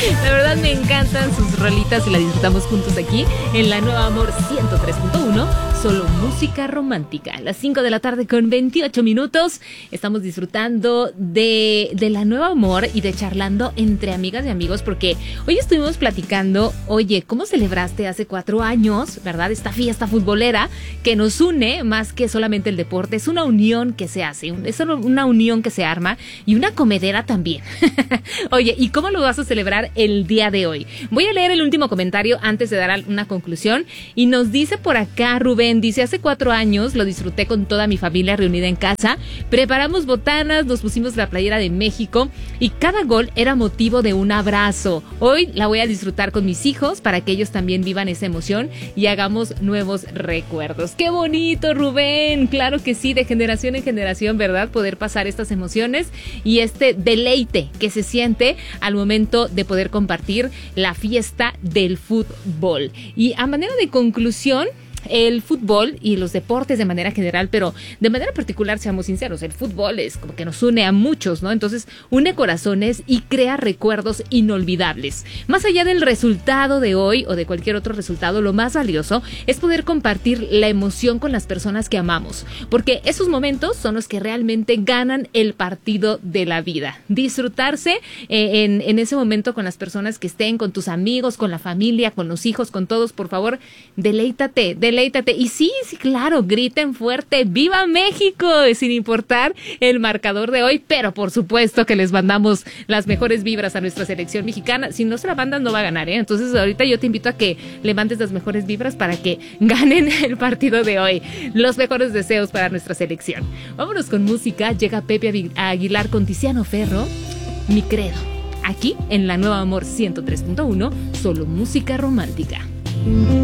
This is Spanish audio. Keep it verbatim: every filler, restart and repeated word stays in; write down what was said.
La verdad me encantan sus rolitas y la disfrutamos juntos aquí en La Nueva Amor ciento tres punto uno. Solo música romántica. A las cinco de la tarde con veintiocho minutos. Estamos disfrutando de, de La Nueva Amor y de charlando entre amigas y amigos, porque hoy estuvimos platicando, oye, ¿cómo celebraste hace cuatro años, verdad? Esta fiesta futbolera que nos une más que solamente el deporte. Es una unión que se hace, es una unión que se arma y una comedera también. Oye, ¿y cómo lo vas a celebrar el día de hoy? Voy a leer el último comentario antes de dar una conclusión y nos dice por acá Rubén. Dice, hace cuatro años lo disfruté con toda mi familia reunida en casa, preparamos botanas, nos pusimos la playera de México y cada gol era motivo de un abrazo. Hoy la voy a disfrutar con mis hijos para que ellos también vivan esa emoción y hagamos nuevos recuerdos. ¡Qué bonito, Rubén! Claro que sí, de generación en generación, ¿verdad? Poder pasar estas emociones y este deleite que se siente al momento de poder compartir la fiesta del fútbol. Y a manera de conclusión, el fútbol y los deportes de manera general, pero de manera particular, seamos sinceros, el fútbol es como que nos une a muchos, ¿no? Entonces, une corazones y crea recuerdos inolvidables. Más allá del resultado de hoy o de cualquier otro resultado, lo más valioso es poder compartir la emoción con las personas que amamos, porque esos momentos son los que realmente ganan el partido de la vida. Disfrutarse eh, en, en ese momento con las personas que estén, con tus amigos, con la familia, con los hijos, con todos, por favor, deleítate, deleítate. Deleítate. Y sí, sí, claro, griten fuerte, ¡viva México! Sin importar el marcador de hoy, pero por supuesto que les mandamos las mejores vibras a nuestra selección mexicana. Si no se la mandan, no va a ganar, ¿eh? Entonces ahorita yo te invito a que le mandes las mejores vibras para que ganen el partido de hoy. Los mejores deseos para nuestra selección. Vámonos con música. Llega Pepe Aguilar con Tiziano Ferro, Mi Credo. Aquí en La Nueva Amor ciento tres punto uno, solo música romántica.